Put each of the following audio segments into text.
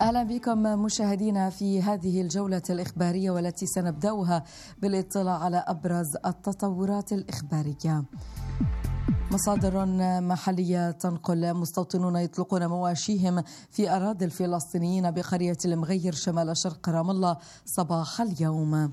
أهلا بكم مشاهدينا في هذه الجولة الإخبارية، والتي سنبدأها بالاطلاع على أبرز التطورات الإخبارية. مصادر محلية تنقل مستوطنون يطلقون مواشيهم في أراضي الفلسطينيين بقرية المغير شمال شرق رام الله صباح اليوم.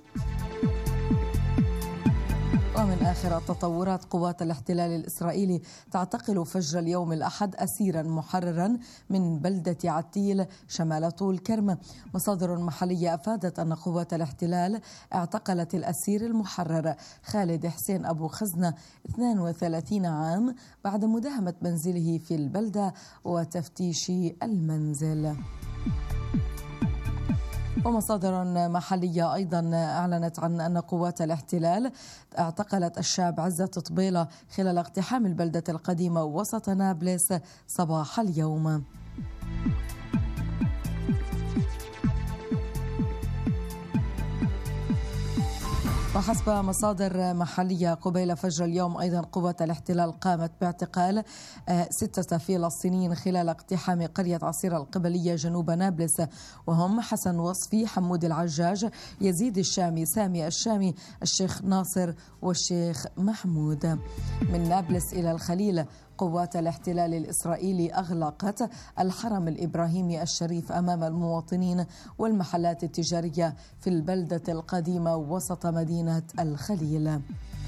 ومن آخر التطورات، قوات الاحتلال الإسرائيلي تعتقل فجر اليوم الأحد أسيرا محررا من بلدة عتيل شمال طول كرم. مصادر محلية أفادت أن قوات الاحتلال اعتقلت الأسير المحرر خالد حسين أبو خزنة 32 عام بعد مداهمة منزله في البلدة وتفتيش المنزل. ومصادر محلية أيضا أعلنت عن أن قوات الاحتلال اعتقلت الشاب عزة طبيلة خلال اقتحام البلدة القديمة وسط نابلس صباح اليوم. وحسب مصادر محلية، قبيل فجر اليوم أيضا قوات الاحتلال قامت باعتقال 6 فلسطينيين خلال اقتحام قرية عصير القبلية جنوب نابلس، وهم حسن وصفي، حمود العجاج، يزيد الشامي، سامي الشامي، الشيخ ناصر والشيخ محمود. من نابلس إلى الخليل، قوات الاحتلال الإسرائيلي أغلقت الحرم الإبراهيمي الشريف أمام المواطنين والمحلات التجارية في البلدة القديمة وسط مدينة الخليل.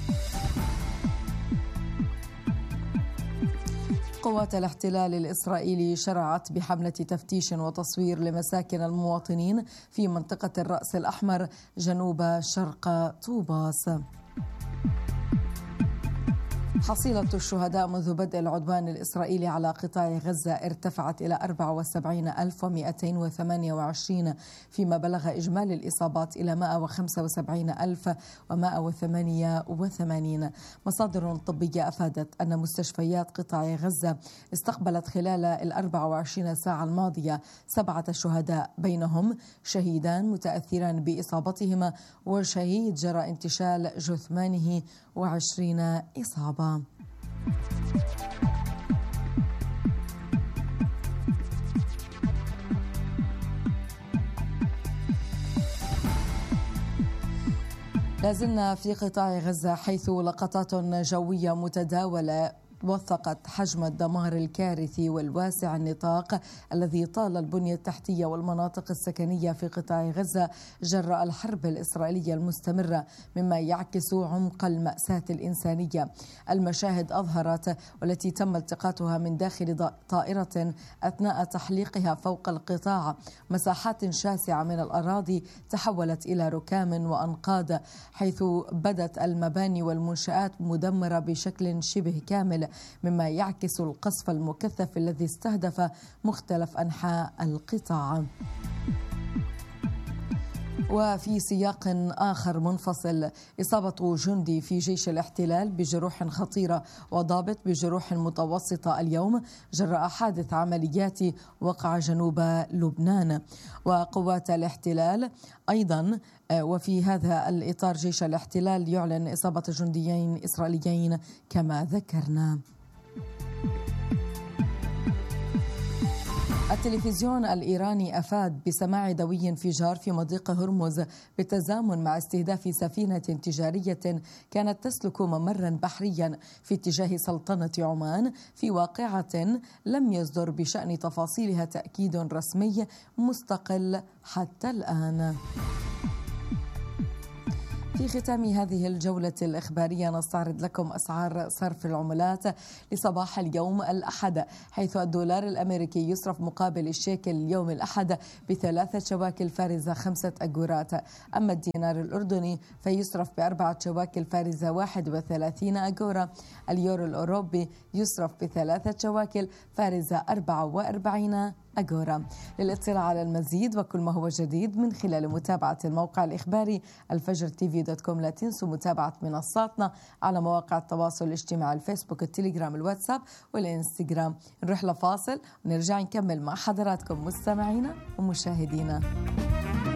قوات الاحتلال الإسرائيلي شرعت بحملة تفتيش وتصوير لمساكن المواطنين في منطقة الرأس الأحمر جنوب شرق طوباس. حصيلة الشهداء منذ بدء العدوان الإسرائيلي على قطاع غزة ارتفعت إلى 74,228، فيما بلغ إجمالي الإصابات إلى 175,188. مصادر طبية أفادت أن مستشفيات قطاع غزة استقبلت خلال 24 ساعة الماضية 7 شهداء، بينهم شهيدان متأثران بإصابتهما وشهيد جرى انتشال جثمانه و20 إصابة. لازلنا في قطاع غزة، حيث لقطات جوية متداولة وثقت حجم الدمار الكارثي والواسع النطاق الذي طال البنية التحتية والمناطق السكنية في قطاع غزة جراء الحرب الإسرائيلية المستمرة، مما يعكس عمق المأساة الإنسانية. المشاهد أظهرت، والتي تم التقاطها من داخل طائرة أثناء تحليقها فوق القطاع، مساحات شاسعة من الأراضي تحولت إلى ركام وأنقاض، حيث بدت المباني والمنشآت مدمرة بشكل شبه كامل، مما يعكس القصف المكثف الذي استهدف مختلف أنحاء القطاع. وفي سياق آخر منفصل، إصابة جندي في جيش الاحتلال بجروح خطيرة وضابط بجروح متوسطة اليوم جراء حادث عمليات وقع جنوب لبنان. وقوات الاحتلال أيضا، وفي هذا الإطار جيش الاحتلال يعلن إصابة جنديين إسرائيليين كما ذكرنا. التلفزيون الإيراني أفاد بسماع دوي انفجار في مضيق هرمز بالتزامن مع استهداف سفينة تجارية كانت تسلك ممرا بحريا في اتجاه سلطنة عمان، في واقعة لم يصدر بشأن تفاصيلها تأكيد رسمي مستقل حتى الآن. في ختام هذه الجولة الإخبارية نستعرض لكم أسعار صرف العملات لصباح اليوم الأحد، حيث الدولار الأمريكي يصرف مقابل الشيكل اليوم الأحد ب3 شواكل فارزة 5 أجورات، أما الدينار الأردني فيصرف ب4 شواكل فارزة 31 أجورة، اليورو الأوروبي يصرف ب3 شواكل فارزة 44 أجورا. للاطلاع على المزيد وكل ما هو جديد من خلال متابعة الموقع الإخباري الفجر tv.com، لا تنسوا متابعة منصاتنا على مواقع التواصل الاجتماعي الفيسبوك، التليجرام، الواتساب والإنستغرام. نروح لفاصل ونرجع نكمل مع حضراتكم مستمعينا ومشاهدينا.